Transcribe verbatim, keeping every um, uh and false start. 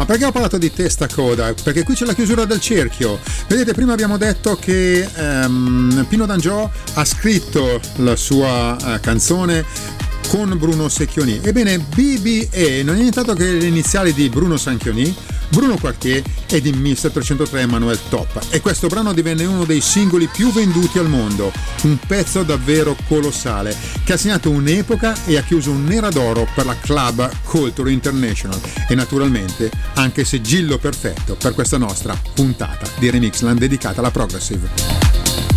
Perché ho parlato di testa coda? Perché qui c'è la chiusura del cerchio. Vedete, prima abbiamo detto che um, Pino D'Angio ha scritto la sua uh, canzone con Bruno Secchioni. Ebbene, B B E non è nient'altro che le iniziali di Bruno Sanchioni, Bruno Quartier e di mister trecentotré Emanuel Top, e questo brano divenne uno dei singoli più venduti al mondo, un pezzo davvero colossale che ha segnato un'epoca e ha chiuso un nera d'oro per la Club Culture International e naturalmente anche sigillo perfetto per questa nostra puntata di Remixland dedicata alla Progressive.